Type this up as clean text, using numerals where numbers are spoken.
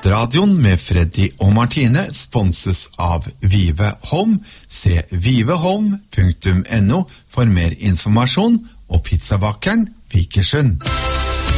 Matradioen med Freddy og Martine sponses av Vive Home. Se vivehome.no for mer informasjon, og pizzabakeren Vikersund.